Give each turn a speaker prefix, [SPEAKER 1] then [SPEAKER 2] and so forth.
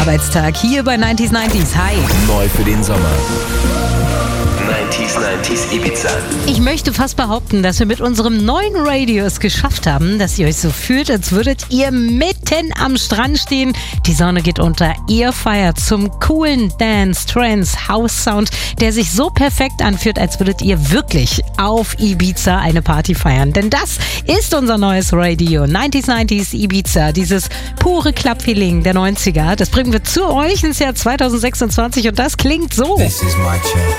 [SPEAKER 1] Arbeitstag hier bei 90s 90s. Hi.
[SPEAKER 2] Neu für den Sommer. 90s Ibiza.
[SPEAKER 1] Ich möchte fast behaupten, dass wir mit unserem neuen Radio es geschafft haben, dass ihr euch so fühlt, als würdet ihr mitten am Strand stehen. Die Sonne geht unter, ihr feiert zum coolen Dance, Trance, House Sound, der sich so perfekt anfühlt, als würdet ihr wirklich auf Ibiza eine Party feiern. Denn das ist unser neues Radio, 90s 90s Ibiza, dieses pure Club-Feeling der 90er. Das bringen wir zu euch ins Jahr 2026 und das klingt so.
[SPEAKER 3] This is my church.